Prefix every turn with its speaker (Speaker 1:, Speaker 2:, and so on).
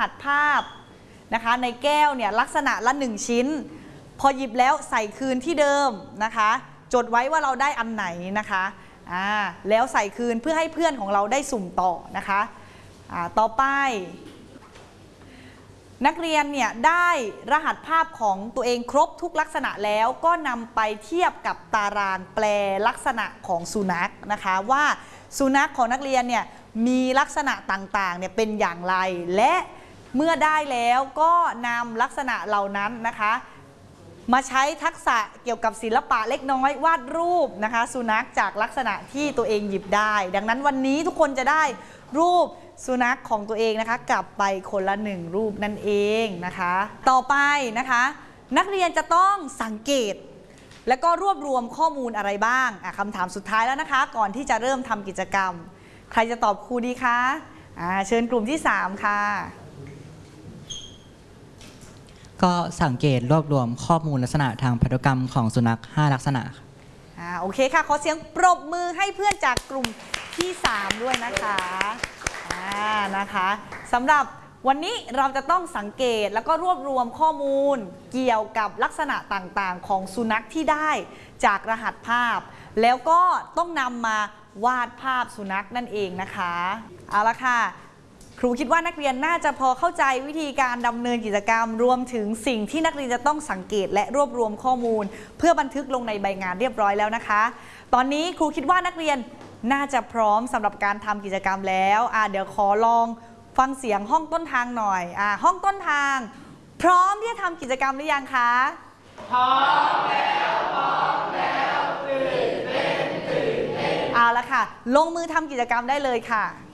Speaker 1: หัสภาพนะคะในแก้วเนี่ยลักษณะละ1ชิ้นพอหยิบแล้วใส่คืนที่เดิมนะคะจดไว้ว่าเราได้อันไหนนะคะแล้วใส่คืนเพื่อให้เพื่อนของเราได้สุ่มต่อนะคะต่อไปนักเรียนเนี่ยได้รหัสภาพของตัวเองครบทุกลักษณะแล้วก็นำไปเทียบกับตารางแปลลักษณะของสุนัขนะคะว่าสุนัขของนักเรียนเนี่ยมีลักษณะต่างๆเนี่ยเป็นอย่างไรและเมื่อได้แล้วก็นำลักษณะเหล่านั้นนะคะมาใช้ทักษะเกี่ยวกับศิลปะเล็กน้อยวาดรูปนะคะสุนัขจากลักษณะที่ตัวเองหยิบได้ดังนั้นวันนี้ทุกคนจะได้รูปสุนัขของตัวเองนะคะกลับไปคนละ1รูปนั่นเองนะคะต่อไปนะคะนักเรียนจะต้องสังเกตแล้วก็รวบรวมข้อมูลอะไรบ้างคำถามสุดท้ายแล้วนะคะก่อนที่จะเริ่มทำกิจกรรมใครจะตอบครูดีคะเชิญกลุ่มที่3ค่ะ
Speaker 2: ก็สังเกตรวบรวมข้อมูลลักษณะทางพันธุกรรมของสุนัข5ลักษณะ
Speaker 1: โอเคค่ะขอเสียงปรบมือให้เพื่อนจากกลุ่มที่3ด้วยนะคะนะคะสำหรับวันนี้เราจะต้องสังเกตแล้วก็รวบรวมข้อมูลเกี่ยวกับลักษณะต่างๆของสุนัขที่ได้จากรหัสภาพแล้วก็ต้องนำมาวาดภาพสุนัขนั่นเองนะคะเอาละค่ะครูคิดว่านักเรียนน่าจะพอเข้าใจวิธีการดำเนินกิจกรรมรวมถึงสิ่งที่นักเรียนจะต้องสังเกตและรวบรวมข้อมูลเพื่อบันทึกลงในใบงานเรียบร้อยแล้วนะคะตอนนี้ครูคิดว่านักเรียนน่าจะพร้อมสำหรับการทำกิจกรรมแล้วเดี๋ยวขอลองฟังเสียงห้องต้นทางหน่อยห้องต้นทางพร้อมที่จะทำกิจกรรมหรือยังคะพร้อมแล้วตื่นเต้นเอาละค่ะลงมือทำกิจกรรมได้เลยค่ะ